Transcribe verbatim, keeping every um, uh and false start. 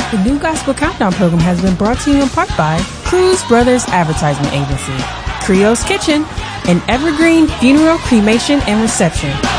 The New Gospel Countdown program has been brought to you in part by Cruz Brothers Advertisement Agency, Creole's Kitchen, and Evergreen Funeral, Cremation, and Reception.